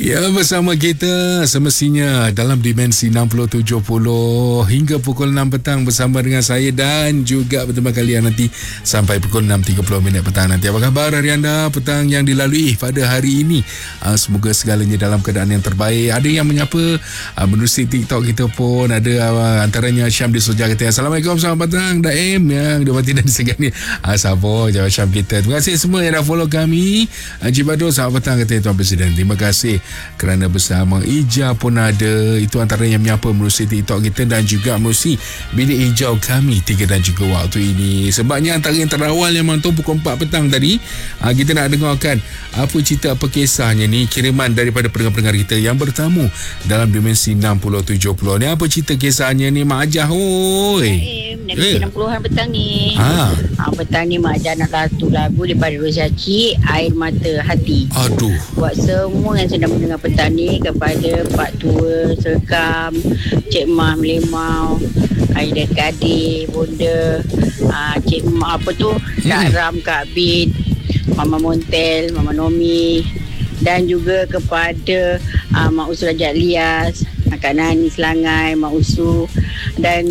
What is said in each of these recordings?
Ya, bersama kita semestinya dalam dimensi 60-70 hingga pukul 6 petang bersama dengan saya dan juga bersama kalian nanti sampai pukul 6.30 petang nanti. Apa khabar hari anda petang yang dilalui pada hari ini? Semoga segalanya dalam keadaan yang terbaik. Ada yang menyapa menerusi TikTok kita pun ada, antaranya Syam di Soja kata Assalamualaikum, selamat petang Daim yang dihormati dan disegani. Sabar jawab Syam kita. Terima kasih semua yang dah follow kami. Jibado selamat petang kata Tuan Presiden. Terima kasih kerana bersama. Ija pun ada, itu antara yang menyapa menerusi TikTok kita dan juga menerusi bilik hijau kami 3 dan juga waktu ini. Sebabnya antara yang terawal yang mantap pukul 4 petang tadi, kita nak dengarkan apa cerita, apa kisahnya ni, kiriman daripada pendengar-pendengar kita yang bertamu dalam dimensi 60-70 ni. Apa cerita kisahnya ni Mak Ajah? Negeri 60-an petang ni. Petang ni Mak Ajah nak satu lagu daripada Rosyaci, Air Mata Hati. Aduh. Buat semua yang sedang mendengar petang ni, kepada Pak Tua Serkam, Cik Mah Melimau, Aida Kadir, Bonda, Cik Mah apa tu, Kak Ram, Kak Bin, Mama Montel, Mama Nomi, dan juga kepada Mak Usu Rajat Lias, Kak Nani Selangai, Mak Usu, dan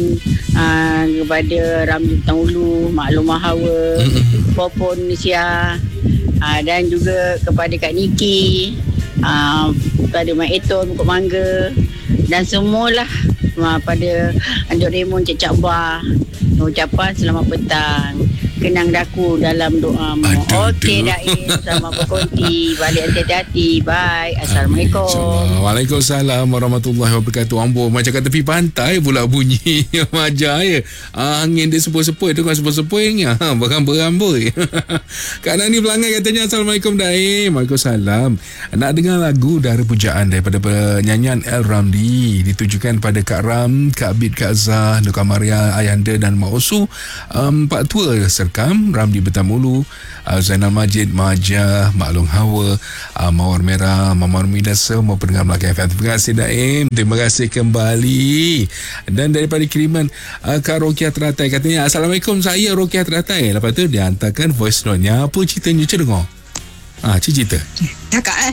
kepada Ramli Bintang Ulu, Mak Lumah Hawa, Popon Malaysia, dan juga kepada Kak Niki, pada Mak Eton, Pokok Mangga, dan semualah pada Anjok Raymond, Cik Cakbar, ucapan selamat petang. Kenang daku dalam doamu. Okey Daim, selamat berkonti. Balik hati-hati. Bye. Assalamualaikum. Waalaikumsalam warahmatullahi wabarakatuh. Ambo macam kat tepi pantai pula bunyi majah ya. Angin dia sepoi-sepoi tu kan, sepoi-sepoinya. Beramboi. Kak Nani Pelangai katanya Assalamualaikum Daim. Waalaikumsalam. Nak dengar lagu Dara Pujaan daripada penyanyian El Ramli, ditujukan pada Kak Ram, Kak Bid, Kak Zah, Nuka Maria, Ayanda dan Mak Usu, Pak Tua Serkam, Ramli Betamulu, Zainal Majid, Majah, Maklum Hawa, Mawar Merah, Mama Rumida, semua pendengar Melaka FM. Terima kasih Daim. Terima kasih kembali. Dan daripada kiriman Kak Rokiah Teratai katanya Assalamualaikum, saya Rokiah Teratai. Lepas tu dia hantarkan voice note-nya. Apa ceritanya? Cuba dengar. Cerita. Kakak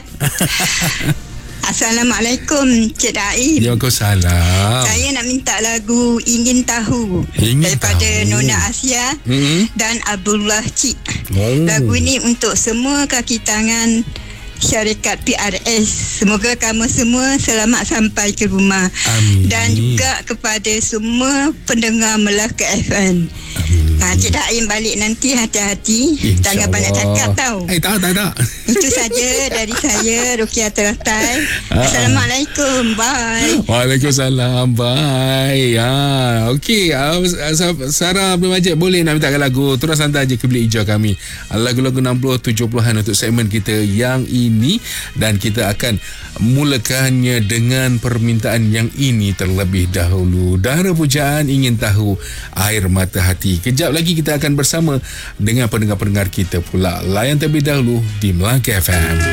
Assalamualaikum Cik Daim. Waalaikumsalam. Saya nak minta lagu Ingin Tahu daripada Nona Asia dan Abdullah Cik. Lagu ni untuk semua kaki tangan syarikat PRS. Semoga kamu semua selamat sampai ke rumah. Amin. Dan juga kepada semua pendengar Melaka FM. Cik Daim balik nanti hati-hati. Jangan banyak cakap tau. Tak. Itu saja dari saya, Rokiah Teratai. Assalamualaikum. Bye. Waalaikumsalam. Bye. Okey. Sarah Abdul Majid, boleh nak minta lagu? Terus hantar je ke bilik hijau kami. Lagu-lagu 60-70-an untuk segmen kita yang ini. Dan kita akan mulakannya dengan permintaan yang ini terlebih dahulu. Dara Pujaan, Ingin Tahu, Air Mata Hati. Kejap lagi kita akan bersama dengan pendengar-pendengar kita pula. Layan terlebih dahulu di Melaka FM.